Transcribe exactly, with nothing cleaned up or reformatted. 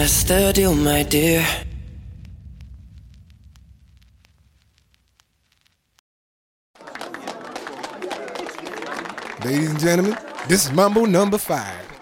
That's the deal, my dear. Ladies and gentlemen, this is Mambo number five.